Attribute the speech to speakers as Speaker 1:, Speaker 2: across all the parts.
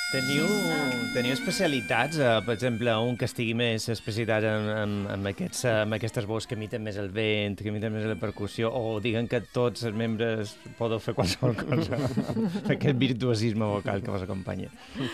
Speaker 1: Teniu especialitats, per exemple, un que estigui més especialitzat en aquestes veus que imiten més el vent, que imiten més la percussió, o diguen que tots els membres podeu fer qualsevol cosa, aquest virtuosisme vocal que vos acompanya.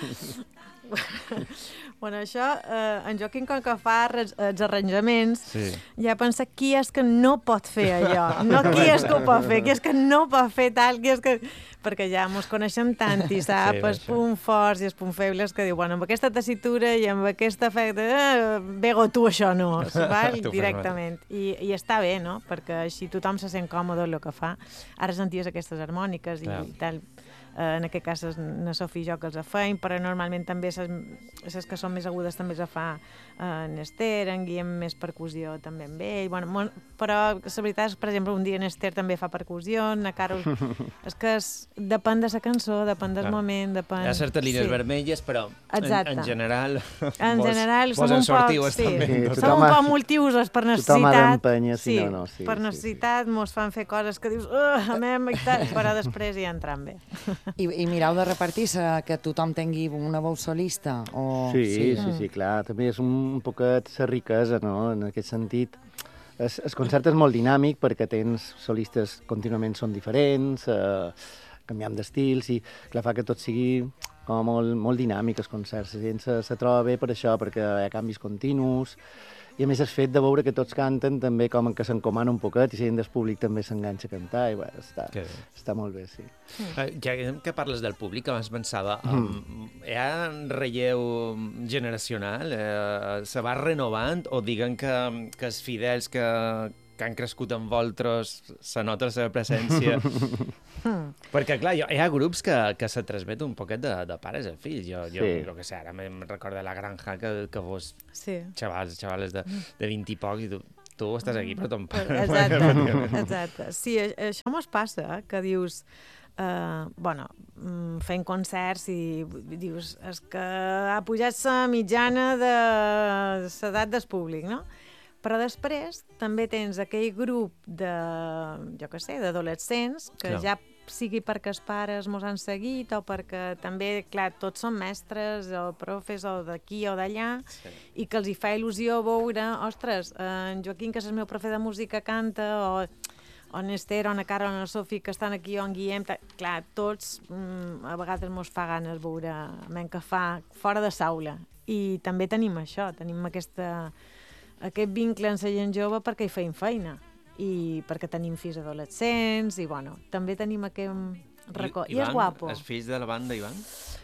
Speaker 2: Bueno, això, en Joaquim, com que fa els arranjaments,
Speaker 1: Sí.
Speaker 2: ja pensa qui és que no pot fer allò, no qui és que ho pot fer, qui és que no pot fer tal, qui és que... Perquè ja mos coneixem tant i sap els punts forts i els punts febles que diu, bueno, amb aquesta tessitura i amb aquest efecte, Bego, tu això no, val? Directament. I està bé, no? Perquè així tothom se sent còmode en el que fa. Ara senties aquestes harmòniques i tal. En aquest cas na Sofia i jo que els feim, però normalment també les que són més agudes també les fa en Esther, en Guillem més percussió també amb ell, bueno, però la veritat és, per exemple, un dia en Esther també fa percussió, na Carol... És que depèn de la cançó, depèn del moment, depèn...
Speaker 1: Hi ha certes línies vermelles, però en general
Speaker 2: som un poc, som un poc multiusos per necessitat. Per necessitat mos fan fer coses que dius, però després ja entran bé.
Speaker 3: I mireu de repartir-se, que tothom tingui una veu solista?
Speaker 4: Sí, clar. També és un poquet la riquesa, no?, en aquest sentit. El concert és molt dinàmic perquè tens solistes contínuament són diferents, canviant d'estils, i clar, fa que tot sigui com molt dinàmic, els concerts. La gent se troba bé per això, perquè hi ha canvis continus, i a més el fet de veure que tots canten també com que s'encomana un poquet i la gent del públic també s'enganxa a cantar i bueno, està molt bé, sí.
Speaker 1: Ja que parles del públic, abans pensava, hi ha relleu generacional? Se va renovant o diguen que els fidels que han crescut amb vosaltres se nota la seva presència? Perquè, clar, hi ha grups que se transmet un poquet de pares a fills. Jo que sé, ara me'n recordo la granja que vos, xavals de 20 i poc, i tu estàs aquí, però ton pare...
Speaker 2: Exacte. Sí, això mos passa, que dius... fent concerts i dius, és que ha pujat la mitjana de l'edat del públic, no? Però després també tens aquell grup de, jo què sé, d'adolescents que ja sigui perquè els pares mos han seguit o perquè també, clar, tots són mestres o profes o d'aquí o d'allà i que els hi fa il·lusió veure, ostres, en Joaquim, que és el meu profe de música, canta, o en Esther, o en Carol, o en Sofia, que estan aquí, o en Guillem, clar, tots a vegades mos fa ganes veure el que fa fora de saula. I també tenim això, tenim aquest vincle amb la gent jove perquè hi feim feina i perquè tenim fills adolescents i bueno, també tenim aquest racó. I és guapo.
Speaker 1: Els fills de la banda, Ivan?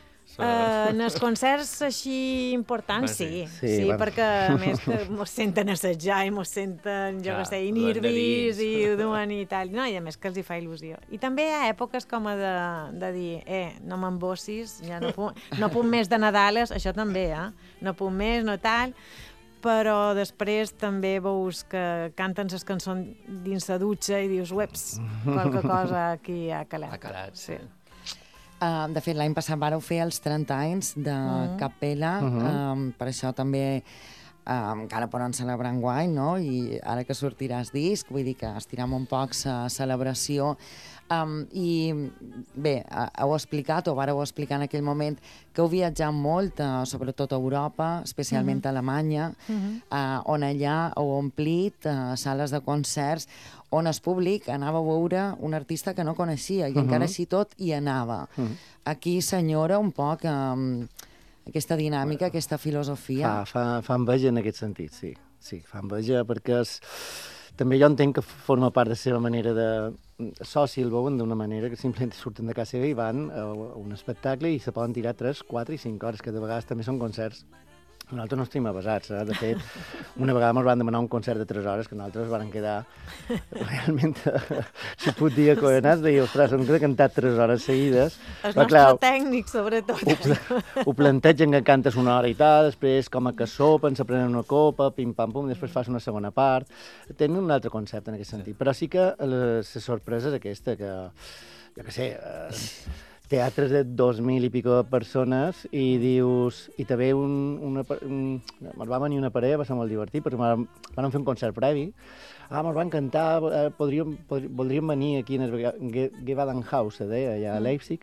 Speaker 2: En els concerts així importants, sí, perquè a més que mos senten assetjar i mos senten, jo què sé, i nervis i ho duen i tal, no, i a més que els hi fa il·lusió. I també hi ha èpoques com de dir, no m'embossis, ja no puc més de Nadales, això també, no puc més, no tal, però després també veus que canten les cançons dins la dutxa i dius, ueps, qualque cosa aquí ha calat.
Speaker 1: Ha calat, sí.
Speaker 3: De fet, l'any passat vareu fer els 30 anys de Capella, per això també encara poden celebrar enguany, no? I ara que sortiràs disc, vull dir que estirem un poc la celebració. I bé, heu explicat, o vareu explicar en aquell moment, que heu viatjat molt, sobretot a Europa, especialment a Alemanya, on allà heu omplit sales de concerts on el públic anava a veure un artista que no coneixia i encara així tot hi anava. Aquí s'enyora un poc aquesta dinàmica, aquesta filosofia.
Speaker 4: Fa enveja en aquest sentit, sí. Sí, fa enveja perquè també jo entenc que forma part de la seva manera de... Soci el veuen d'una manera que simplement surten de casa seva i van a un espectacle i se poden tirar 3, 4 i 5 hores, que de vegades també són concerts. Nosaltres no estem avasats, De fet, una vegada ens van demanar un concert de 3 hores que nosaltres van quedar realment, si puc dir, acollonats, de dir, ostres, hem de cantar 3 hores seguides.
Speaker 2: El nostre tècnic, sobretot.
Speaker 4: Ho plantegen que cantes una hora i tal, després com a que sopen, se prenen una copa, pim-pam-pum, després fas una segona part. Tenen un altre concepte en aquest sentit. Però sí que la sorpresa és aquesta, que, jo què sé... teatres de 2.000 i pico persones i dius... I també va venir una parella, va ser molt divertit, perquè van fer un concert previ mos va encantar, voldríem venir aquí en el Gewandhaus, se deia, allà a Leipzig,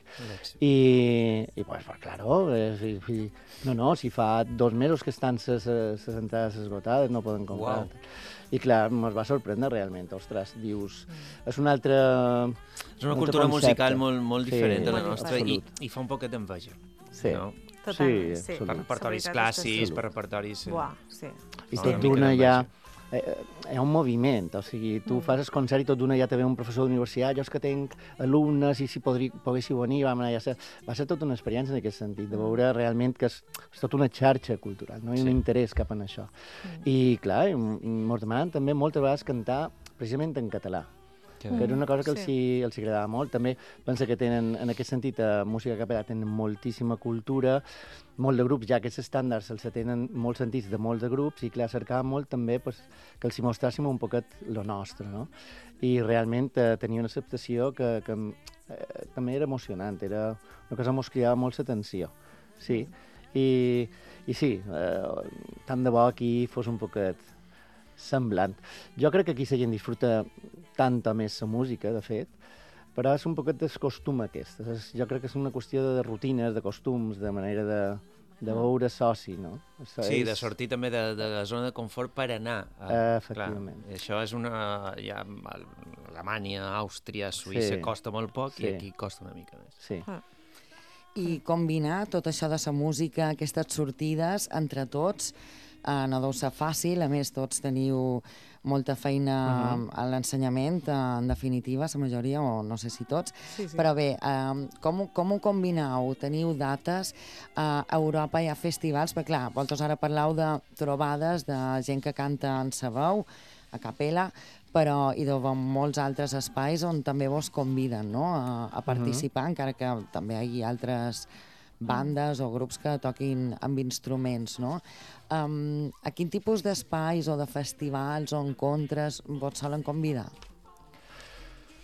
Speaker 4: i pues, claro, si fa 2 mesos que estan les entrades esgotades, no poden comprar. I clar, ens va sorprendre realment, ostres, dius, és una altra...
Speaker 1: És una cultura musical molt diferent de la nostra i fa un poquet d'enveja.
Speaker 4: Sí.
Speaker 2: Totalment, sí.
Speaker 1: Per repertoris clàssics, per repertoris...
Speaker 2: Sí.
Speaker 4: I tot d'una ja... Hi ha un moviment, o sigui, tu fas el concert i tot d'una ja te ve un professor d'universitat, jo és que tenc alumnes i si poguéssiu venir, va ser tota una experiència en aquest sentit, de veure realment que és tota una xarxa cultural, no? Hi ha un interès cap en això. I clar, ens demanen també moltes vegades cantar precisament en català, que era una cosa que els agradava molt. També pensa que tenen, en aquest sentit, a música capellà tenen moltíssima cultura, molt de grups, ja aquests estàndards els tenen molts sentits de molts de grups, i clar, cercàvem molt també que els mostràssim un poquet lo nostre, no? I realment tenia una acceptació que també era emocionant, era una cosa que ens cridava molt l'atenció. Sí, i sí, tant de bo aquí fos un poquet semblant. Jo crec que aquí la gent disfruta tanta més la música, de fet, però és un poquet del costum aquest. Jo crec que és una qüestió de rutines, de costums, de manera de veure soci, no?
Speaker 1: Sí, de sortir també de la zona de confort per anar.
Speaker 4: Efectivament.
Speaker 1: Clar, això és ja Alemanya, Àustria, Suïssa costa molt poc i aquí costa una mica més.
Speaker 4: Sí.
Speaker 3: I combinar tot això de la música, aquestes sortides, entre tots, no deu ser fàcil, a més tots teniu molta feina a l'ensenyament, en definitiva, la majoria, o no sé si tots, però bé, com ho combineu? Teniu dates? A Europa hi ha festivals, perquè clar, vosaltres ara parleu de trobades de gent que canta en sa veu, a capella, però hi deu haver molts altres espais on també vos conviden, no?, a participar, encara que també hi ha altres bandes o grups que toquin amb instruments, no? A quin tipus d'espais o de festivals o encontres vos solen convidar?